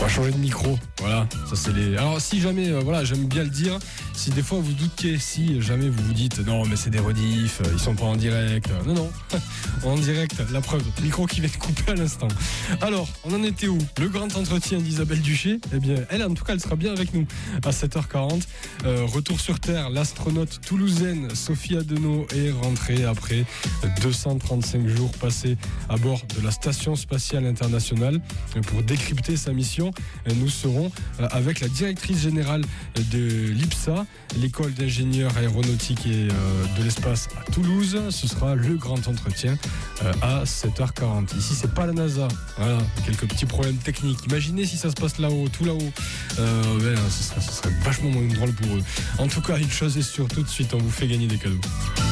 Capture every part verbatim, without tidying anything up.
va changer de micro. Voilà, ça c'est les. Alors si jamais, euh, voilà, j'aime bien le dire. Si des fois vous doutez, si jamais vous vous dites non mais c'est des rediffs, ils sont pas en direct. Non non, en direct, la preuve. Micro qui vient de couper à l'instant. Alors, on en était où? Le grand entretien d'Isabelle Duché. Eh bien, elle en tout cas, elle sera bien avec nous à sept heures quarante. Euh, retour sur Terre, l'astronaute toulousaine Sophie Adenau est rentrée après deux cent trente-cinq jours passés à bord de la Station Spatiale Internationale. Pour décrypter sa mission, nous serons avec la directrice générale de l'I P S A, l'école d'ingénieurs aéronautiques et de l'espace à Toulouse. Ce sera le grand entretien à sept heures quarante. Ici, c'est pas la NASA. Voilà, quelques petits problèmes techniques. Imaginez si ça se passe là-haut, tout là-haut. Euh, ben, ce serait, ce serait vachement moins drôle pour eux. En tout cas, une chose est sûre, tout de suite, on vous fait gagner des cadeaux.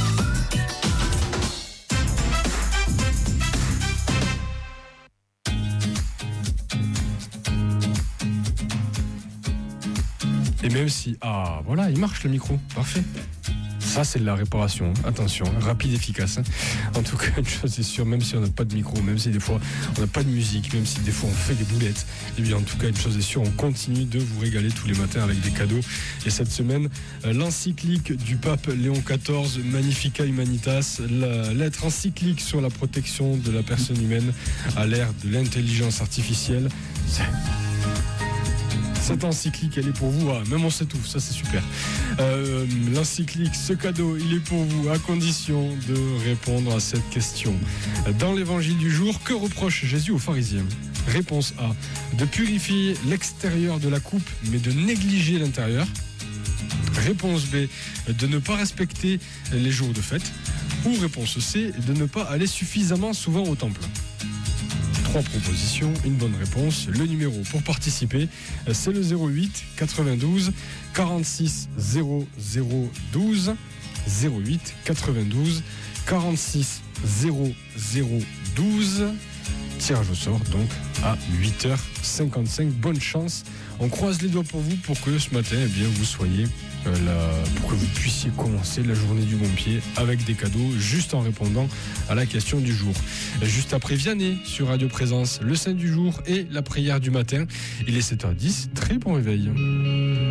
Et même si... Ah, voilà, il marche le micro. Parfait. Ça, c'est de la réparation. Attention, rapide, efficace. En tout cas, une chose est sûre, même si on n'a pas de micro, même si des fois on n'a pas de musique, même si des fois on fait des boulettes, et bien en tout cas, une chose est sûre, on continue de vous régaler tous les matins avec des cadeaux. Et cette semaine, l'encyclique du pape Léon quatorze, Magnificat Humanitas, la lettre encyclique sur la protection de la personne humaine à l'ère de l'intelligence artificielle. C'est... Cette encyclique, elle est pour vous. Ah, même on sait tout, ça c'est super. Euh, l'encyclique, ce cadeau, il est pour vous à condition de répondre à cette question. Dans l'évangile du jour, que reproche Jésus aux pharisiens? Réponse A, de purifier l'extérieur de la coupe, mais de négliger l'intérieur. Réponse B, de ne pas respecter les jours de fête. Ou réponse C, de ne pas aller suffisamment souvent au temple. Trois propositions, une bonne réponse. Le numéro pour participer, c'est le zéro huit quatre-vingt-douze quarante-six zéro zéro douze. zéro huit quatre-vingt-douze quarante-six zéro zéro douze. Tirage au sort donc à huit heures cinquante-cinq. Bonne chance. On croise les doigts pour vous pour que ce matin, eh bien, vous soyez euh, la... pour que vous puissiez commencer la journée du bon pied avec des cadeaux juste en répondant à la question du jour. Juste après Vianney sur Radio Présence, le saint du jour et la prière du matin. Il est sept heures dix. Très bon réveil.